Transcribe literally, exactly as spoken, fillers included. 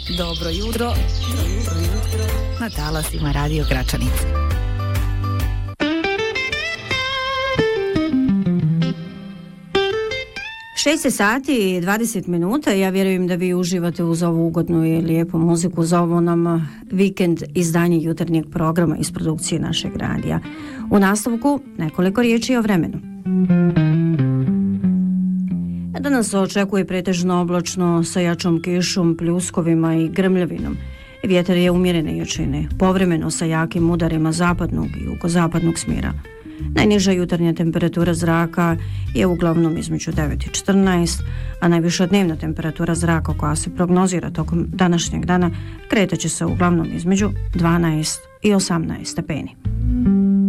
Dobro jutro. Dobro jutro. Na talasima Radio Gračanica. šest sati i dvadeset minuta. Ja vjerujem da vi uživate uz ovu ugodnu i lijepu muziku. Za ovo nam vikend izdanje jutarnjeg programa iz produkcije našeg radija. U nastavku nekoliko riječi o vremenu. Danas se očekuje pretežno oblačno sa jačom kišom, pljuskovima i grmljavinom. Vjetar je umjerene jačine, povremeno sa jakim udarima zapadnog i jugozapadnog smjera. Najniža jutarnja temperatura zraka je uglavnom između devet i četrnaest, a najviša dnevna temperatura zraka koja se prognozira tokom današnjeg dana kretaće se uglavnom između dvanaest i osamnaest stepeni.